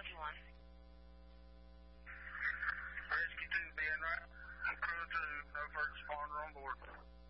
1. Rescue 2 being right. Crew 2, no first responder on board.